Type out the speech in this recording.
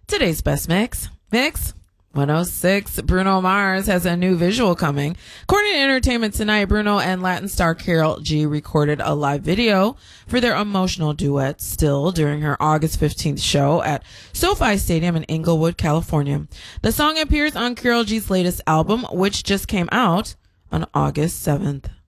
Today's best mix. 106. Bruno Mars has a new visual coming. According to Entertainment Tonight, Bruno and Latin star Karol G recorded a live video for their emotional duet Still during her August 15th show at SoFi Stadium in Inglewood, California. The song appears on Karol G's latest album, which just came out on August 7th.